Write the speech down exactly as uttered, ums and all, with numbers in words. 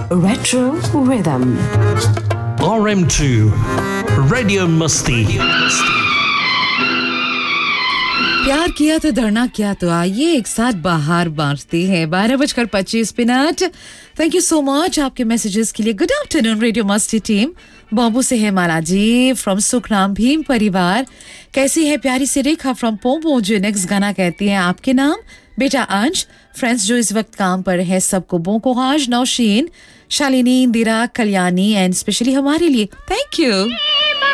Retro Rhythm. R M two Radio Musti. प्यार किया तो डरना क्या, तो आइए एक साथ बाहर बांटते हैं. बारह बजकर पच्चीस minute. Thank you so much आपके मैसेजेस के लिए. गुड आफ्टरनून रेडियो मस्ती टीम. बाबू से है माला जी फ्रॉम सुखराम भीम परिवार. कैसी है प्यारी सी रेखा फ्रॉम पोमो जो नेक्स्ट गाना कहती है आपके नाम बेटा अंश. फ्रेंड्स जो इस वक्त काम पर है सबको बोको हाज नौशीन शालिनी इंदिरा कल्याणी एंड स्पेशली हमारे लिए थैंक यू.